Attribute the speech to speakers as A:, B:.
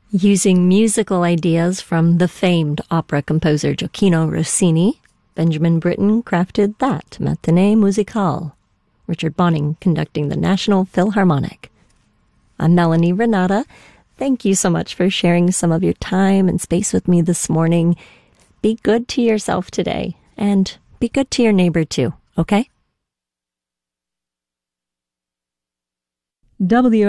A: Using musical ideas from the famed opera composer Gioacchino Rossini, Benjamin Britten crafted that Matinée Musicale, Richard Bonning conducting the National Philharmonic. I'm Melanie Renata. Thank you so much for sharing some of your time and space with me this morning. Be good to yourself today, and be good to your neighbor too, okay?